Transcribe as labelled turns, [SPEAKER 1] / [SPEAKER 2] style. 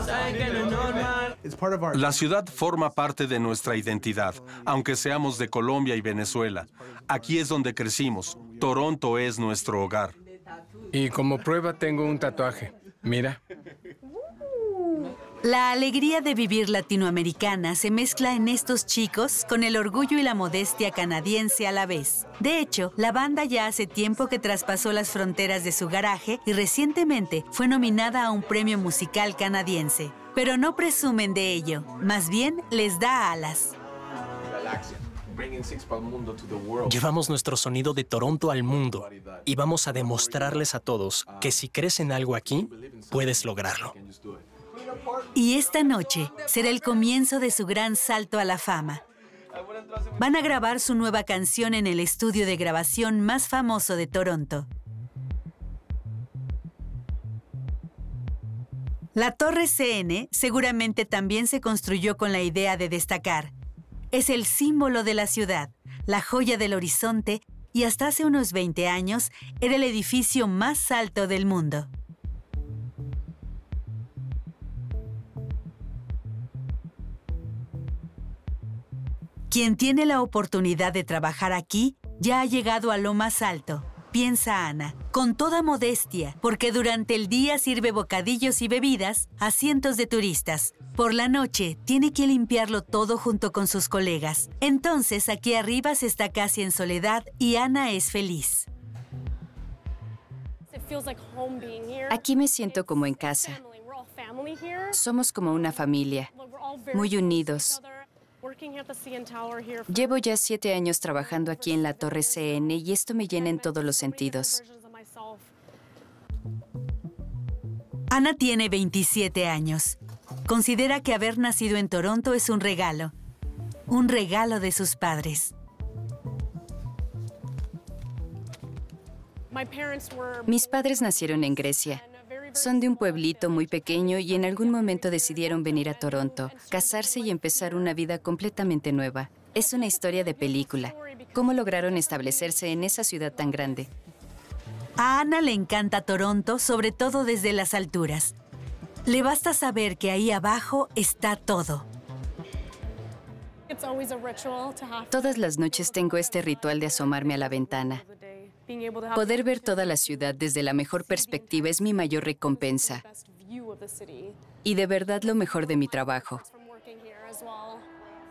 [SPEAKER 1] La ciudad forma parte de nuestra identidad, aunque seamos de Colombia y Venezuela. Aquí es donde crecimos. Toronto es nuestro hogar.
[SPEAKER 2] Y como prueba tengo un tatuaje. Mira.
[SPEAKER 3] La alegría de vivir latinoamericana se mezcla en estos chicos con el orgullo y la modestia canadiense a la vez. De hecho, la banda ya hace tiempo que traspasó las fronteras de su garaje y recientemente fue nominada a un premio musical canadiense. Pero no presumen de ello, más bien les da alas.
[SPEAKER 4] Llevamos nuestro sonido de Toronto al mundo y vamos a demostrarles a todos que si crees en algo aquí, puedes lograrlo.
[SPEAKER 3] Y esta noche será el comienzo de su gran salto a la fama. Van a grabar su nueva canción en el estudio de grabación más famoso de Toronto. La Torre CN seguramente también se construyó con la idea de destacar. Es el símbolo de la ciudad, la joya del horizonte y hasta hace unos 20 años era el edificio más alto del mundo. Quien tiene la oportunidad de trabajar aquí ya ha llegado a lo más alto, piensa Ana, con toda modestia, porque durante el día sirve bocadillos y bebidas a cientos de turistas. Por la noche tiene que limpiarlo todo junto con sus colegas. Entonces aquí arriba se está casi en soledad y Ana es feliz.
[SPEAKER 5] Aquí me siento como en casa. Somos como una familia, muy unidos. Llevo ya 7 años trabajando aquí en la Torre CN y esto me llena en todos los sentidos.
[SPEAKER 3] Ana tiene 27 años. Considera que haber nacido en Toronto es un regalo de sus padres.
[SPEAKER 5] Mis padres nacieron en Grecia. Son de un pueblito muy pequeño y en algún momento decidieron venir a Toronto, casarse y empezar una vida completamente nueva. Es una historia de película. ¿Cómo lograron establecerse en esa ciudad tan grande?
[SPEAKER 3] A Ana le encanta Toronto, sobre todo desde las alturas. Le basta saber que ahí abajo está todo.
[SPEAKER 5] Todas las noches tengo este ritual de asomarme a la ventana. Poder ver toda la ciudad desde la mejor perspectiva es mi mayor recompensa. Y de verdad lo mejor de mi trabajo.